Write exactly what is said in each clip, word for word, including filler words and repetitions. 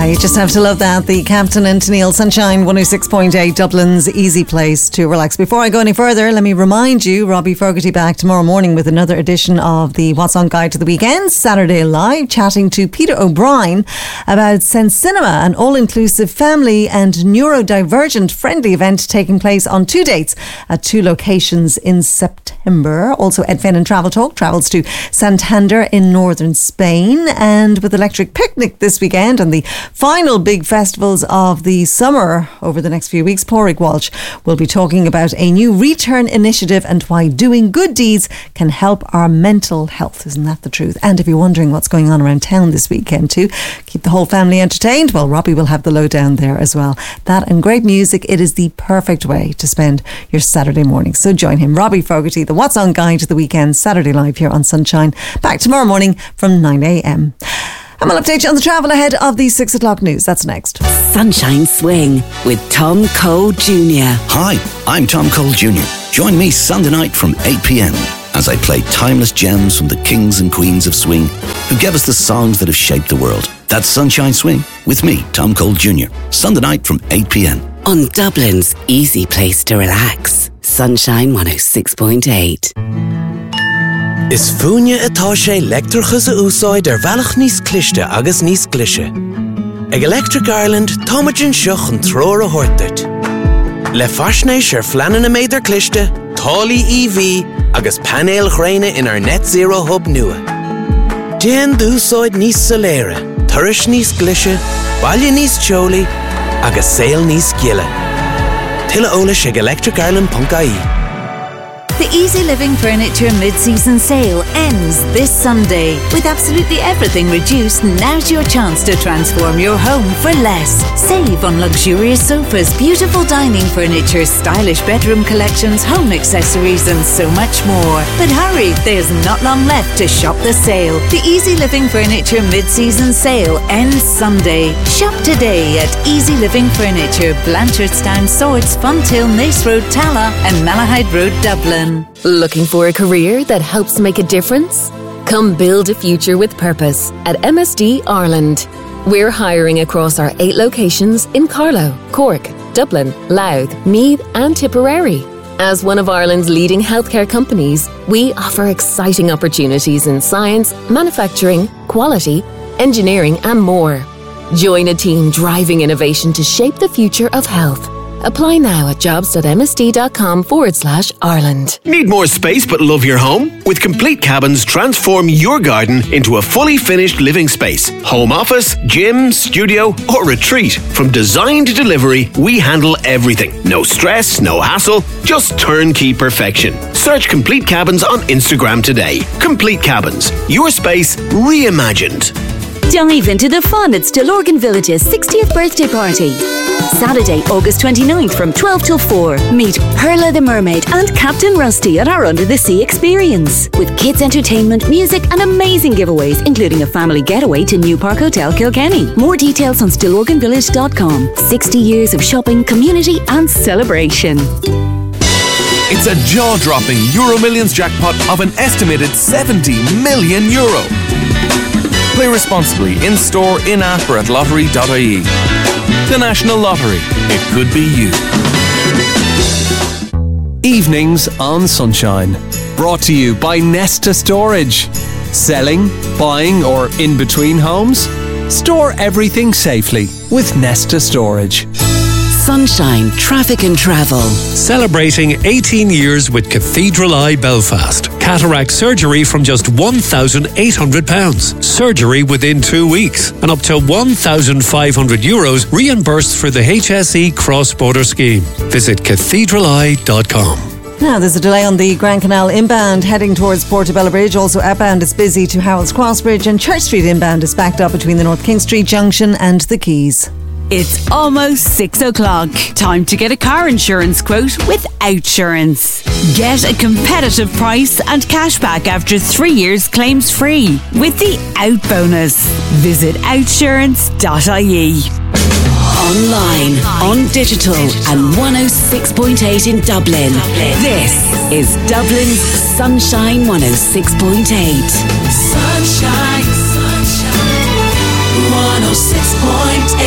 Ah, you just have to love that. The Captain and Tennille, Sunshine one oh six point eight, Dublin's easy place to relax. Before I go any further, let me remind you, Robbie Fogarty back tomorrow morning with another edition of the What's On Guide to the Weekend, Saturday Live, chatting to Peter O'Brien about Sense Cinema, an all-inclusive family and neurodivergent friendly event taking place on two dates at two locations in September. Also, Ed Finn and Travel Talk travels to Santander in northern Spain, and with Electric Picnic this weekend and the final big festivals of the summer over the next few weeks, Pádraig Walsh will be talking about a new return initiative and why doing good deeds can help our mental health. Isn't that the truth? And if you're wondering what's going on around town this weekend too, keep the whole family entertained, well, Robbie will have the lowdown there as well. That and great music, it is the perfect way to spend your Saturday morning. So join him, Robbie Fogarty, the What's On Guide to the Weekend, Saturday Live here on Sunshine. Back tomorrow morning from nine a.m. And we'll update you on the travel ahead of the six o'clock news. That's next. Sunshine Swing with Tom Cole Junior Hi, I'm Tom Cole Junior Join me Sunday night from eight p.m. as I play timeless gems from the kings and queens of swing who gave us the songs that have shaped the world. That's Sunshine Swing with me, Tom Cole Junior Sunday night from eight p.m. on Dublin's easy place to relax. Sunshine one oh six point eight. Is fúine atá sé leictreachas a úsáid ar bhealach níos cliste agus níos glise. Ag Electric Ireland, táimeann seach an tróir a thuirteart. Le faisnéis ar fleanan a méid ar cliste, tálaí E V agus panéal chréine in our net zero hub nua. Déan d'úsáid níos soléire, turais níos glise, baile níos teolaí agus saol níos gielle. Tuilleadh eolais ag electric ireland dot I E. The Easy Living Furniture mid-season sale ends this Sunday. With absolutely everything reduced, now's your chance to transform your home for less. Save on luxurious sofas, beautiful dining furniture, stylish bedroom collections, home accessories and so much more. But hurry, there's not long left to shop the sale. The Easy Living Furniture mid-season sale ends Sunday. Shop today at Easy Living Furniture, Blanchardstown, Swords, Funtill, Nace Road, Tala and Malahide Road, Dublin. Looking for a career that helps make a difference? Come build a future with purpose at M S D Ireland. We're hiring across our eight locations in Carlow, Cork, Dublin, Louth, Meath and Tipperary. As one of Ireland's leading healthcare companies, we offer exciting opportunities in science, manufacturing, quality, engineering and more. Join a team driving innovation to shape the future of health. Apply now at jobs.msd.com forward slash Ireland. Need more space but love your home? With Complete Cabins, transform your garden into a fully finished living space. Home office, gym, studio or retreat. From design to delivery, we handle everything. No stress, no hassle, just turnkey perfection. Search Complete Cabins on Instagram today. Complete Cabins, your space reimagined. Dive into the fun at Stillorgan Village's sixtieth birthday party. Saturday, August twenty-ninth from twelve till four. Meet Perla the Mermaid and Captain Rusty at our Under the Sea experience. With kids entertainment, music and amazing giveaways, including a family getaway to New Park Hotel Kilkenny. More details on stillorgan village dot com. sixty years of shopping, community and celebration. It's a jaw-dropping Euro Millions jackpot of an estimated seventy million euro. Play responsibly in-store, in-app or at lottery dot I E. The National Lottery. It could be you. Evenings on Sunshine. Brought to you by Nesta Storage. Selling, buying or in between homes? Store everything safely with Nesta Storage. Sunshine Traffic and Travel. Celebrating eighteen years with Cathedral Eye Belfast. Cataract surgery from just one thousand eight hundred pounds. Surgery within two weeks. And up to one thousand five hundred euros reimbursed for the H S E cross-border scheme. Visit cathedral eye dot com. Now, there's a delay on the Grand Canal inbound heading towards Portobello Bridge. Also, outbound is busy to Harold's Cross Bridge, and Church Street inbound is backed up between the North King Street Junction and the Quays. It's almost six o'clock. Time to get a car insurance quote with Outsurance. Get a competitive price and cashback after three years claims free with the Out Bonus. Visit outsurance dot I E. Online, on digital and one oh six point eight in Dublin. This is Dublin's Sunshine one oh six point eight. Sunshine, sunshine, one oh six point eight.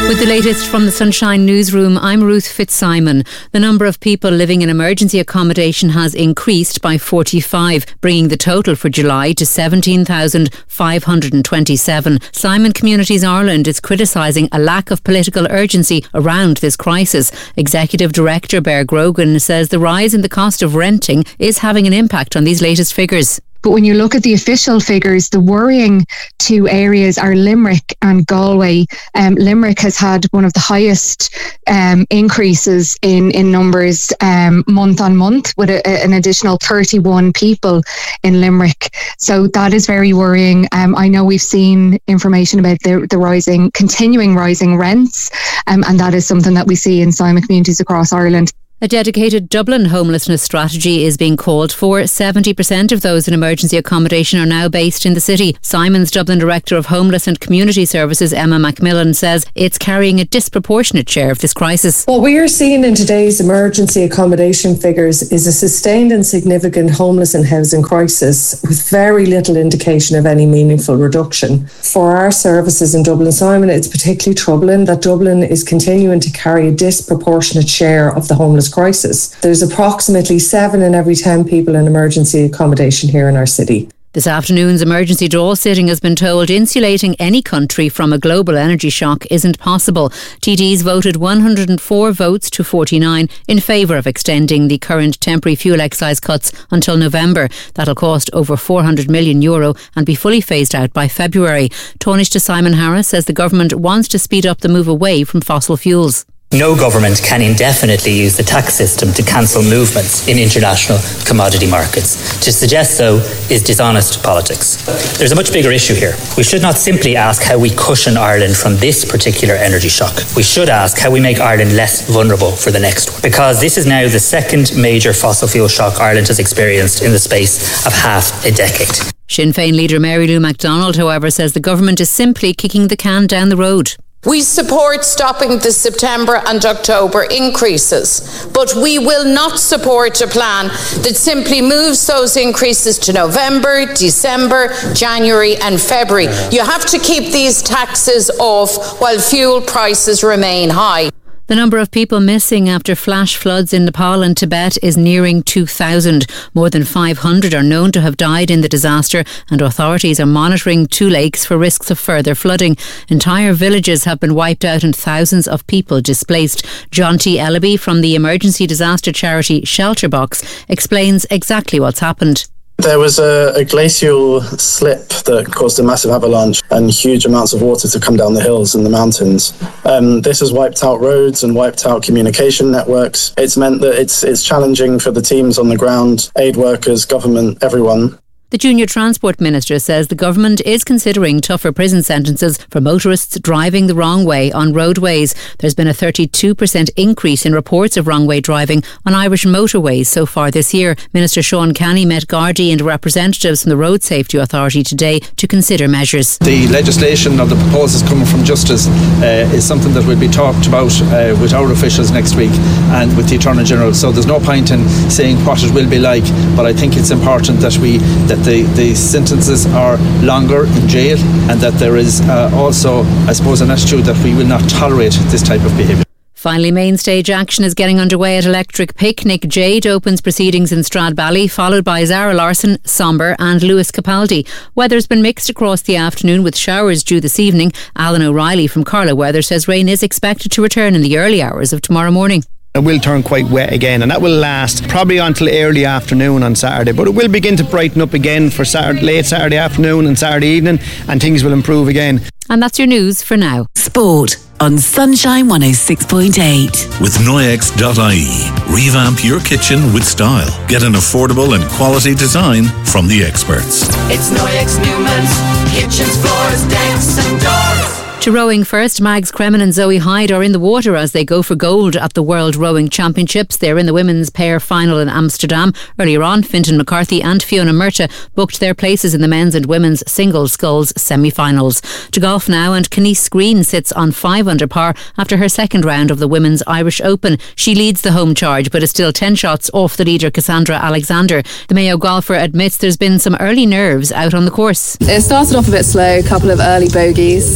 With the latest from the Sunshine Newsroom, I'm Ruth Fitzsimon. The number of people living in emergency accommodation has increased by forty-five, bringing the total for July to seventeen thousand five hundred twenty-seven. Simon Communities Ireland is criticising a lack of political urgency around this crisis. Executive Director Bear Grogan says the rise in the cost of renting is having an impact on these latest figures. But when you look at the official figures, the worrying two areas are Limerick and Galway. Um, Limerick has had one of the highest um, increases in, in numbers um, month on month, with a, an additional thirty-one people in Limerick. So that is very worrying. Um, I know we've seen information about the, the rising, continuing rising rents, um, and that is something that we see in Simon communities across Ireland. A dedicated Dublin homelessness strategy is being called for. seventy percent of those in emergency accommodation are now based in the city. Simon's Dublin Director of Homeless and Community Services, Emma Macmillan, says it's carrying a disproportionate share of this crisis. What we are seeing in today's emergency accommodation figures is a sustained and significant homeless and housing crisis with very little indication of any meaningful reduction. For our services in Dublin, Simon, it's particularly troubling that Dublin is continuing to carry a disproportionate share of the homeless crisis. There's approximately seven in every ten people in emergency accommodation here in our city. This afternoon's emergency draw sitting has been told insulating any country from a global energy shock isn't possible. T Ds voted one hundred four votes to forty-nine in favour of extending the current temporary fuel excise cuts until November. That'll cost over four hundred million euro and be fully phased out by February. Taoiseach Simon Harris says the government wants to speed up the move away from fossil fuels. No government can indefinitely use the tax system to cancel movements in international commodity markets. To suggest so is dishonest politics. There's a much bigger issue here. We should not simply ask how we cushion Ireland from this particular energy shock. We should ask how we make Ireland less vulnerable for the next one. Because this is now the second major fossil fuel shock Ireland has experienced in the space of half a decade. Sinn Féin leader Mary Lou MacDonald, however, says the government is simply kicking the can down the road. We support stopping the September and October increases, but we will not support a plan that simply moves those increases to November, December, January and February. You have to keep these taxes off while fuel prices remain high. The number of people missing after flash floods in Nepal and Tibet is nearing two thousand. More than five hundred are known to have died in the disaster, and authorities are monitoring two lakes for risks of further flooding. Entire villages have been wiped out and thousands of people displaced. John T. Ellaby from the emergency disaster charity Shelterbox explains exactly what's happened. There was a, a glacial slip that caused a massive avalanche and huge amounts of water to come down the hills and the mountains. Um, this has wiped out roads and wiped out communication networks. It's meant that it's it's challenging for the teams on the ground, aid workers, government, everyone. The Junior Transport Minister says the government is considering tougher prison sentences for motorists driving the wrong way on roadways. There's been a thirty-two percent increase in reports of wrong way driving on Irish motorways so far this year. Minister Sean Canny met Gardaí and representatives from the Road Safety Authority today to consider measures. The legislation or the proposals coming from Justice uh, is something that will be talked about uh, with our officials next week and with the Attorney General. So there's no point in saying what it will be like, but I think it's important that we that The, the sentences are longer in jail and that there is uh, also, I suppose, an attitude that we will not tolerate this type of behaviour. Finally, main stage action is getting underway at Electric Picnic. Jade opens proceedings in Stradbally, followed by Zara Larson, Somber and Lewis Capaldi. Weather's been mixed across the afternoon with showers due this evening. Alan O'Reilly from Carlow Weather says rain is expected to return in the early hours of tomorrow morning. It will turn quite wet again, and that will last probably until early afternoon on Saturday, but it will begin to brighten up again for Saturday, late Saturday afternoon and Saturday evening, and things will improve again. And that's your news for now. Sport on Sunshine one oh six point eight. With Noyex dot I E. Revamp your kitchen with style. Get an affordable and quality design from the experts. It's Noyex Newman's kitchens, floors, decks and doors. To rowing first, Mags Kremen and Zoe Hyde are in the water as they go for gold at the World Rowing Championships. They're in the women's pair final in Amsterdam. Earlier on, Fintan McCarthy and Fiona Murta booked their places in the men's and women's single sculls semi-finals. To golf now, and Kenise Green sits on five under par after her second round of the Women's Irish Open. She leads the home charge but is still ten shots off the leader Cassandra Alexander. The Mayo golfer admits there's been some early nerves out on the course. It started off a bit slow, a couple of early bogeys, not feeling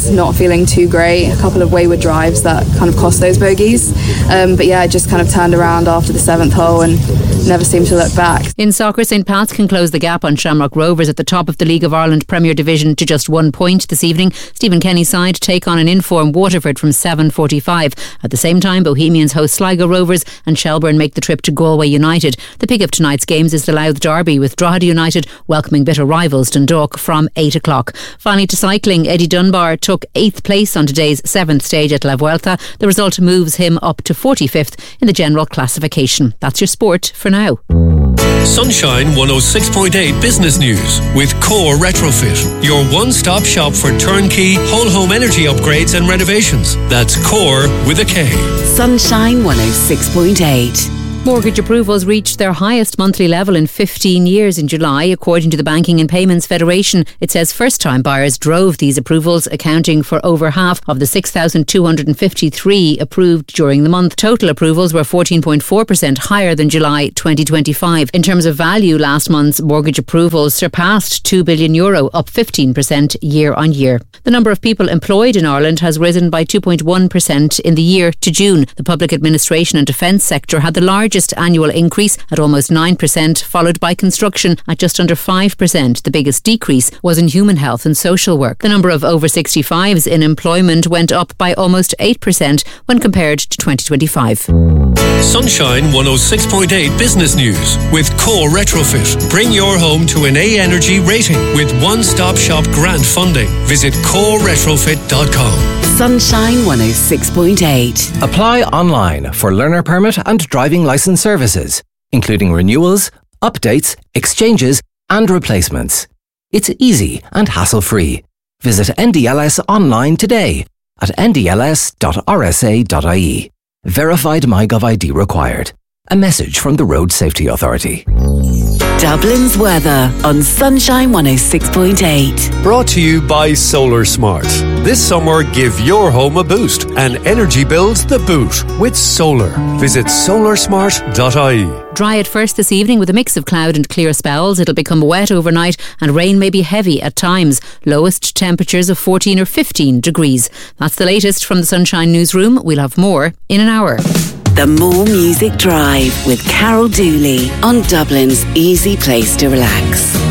feeling too great. A couple of wayward drives that kind of cost those bogeys. Um, but yeah, I just kind of turned around after the seventh hole and never seemed to look back. In soccer, St Pat's can close the gap on Shamrock Rovers at the top of the League of Ireland Premier Division to just one point this evening. Stephen Kenny's side take on an in-form Waterford from seven forty-five. At the same time, Bohemians host Sligo Rovers and Shelbourne make the trip to Galway United. The pick of tonight's games is the Louth Derby, with Drogheda United welcoming bitter rivals Dundalk from eight o'clock. Finally, to cycling, Eddie Dunbar took eighth place on today's seventh stage at La Vuelta. The result moves him up to forty-fifth in the general classification. That's your sport for now. Sunshine one oh six point eight Business News with Core Retrofit, your one-stop shop for turnkey whole home energy upgrades and renovations. That's Core with a K. Sunshine one oh six point eight. Mortgage approvals reached their highest monthly level in fifteen years in July, according to the Banking and Payments Federation. It says first-time buyers drove these approvals, accounting for over half of the six thousand two hundred fifty-three approved during the month. Total approvals were fourteen point four percent higher than July twenty twenty-five. In terms of value, last month's mortgage approvals surpassed two billion euro, up fifteen percent year on year. The number of people employed in Ireland has risen by two point one percent in the year to June. The public administration and defence sector had the largest annual increase at almost nine percent, followed by construction at just under five percent. The biggest decrease was in human health and social work. The number of over sixty-fives in employment went up by almost eight percent when compared to twenty twenty-five. Sunshine one oh six point eight Business News with Core Retrofit. Bring your home to an A Energy rating with one-stop shop grant funding. Visit core retrofit dot com. Sunshine one oh six point eight. Apply online for learner permit and driving licence services, including renewals, updates, exchanges and replacements. It's easy and hassle-free. Visit N D L S online today at n d l s dot r s a dot i e. Verified MyGov I D required. A message from the Road Safety Authority. Dublin's weather on Sunshine one oh six point eight. Brought to you by Solar Smart. This summer, give your home a boost and energy bills the boot with solar. Visit solar smart dot i e. Dry at first this evening with a mix of cloud and clear spells. It'll become wet overnight and rain may be heavy at times. Lowest temperatures of fourteen or fifteen degrees. That's the latest from the Sunshine Newsroom. We'll have more in an hour. The More Music Drive with Carol Dooley on Dublin's easy place to relax.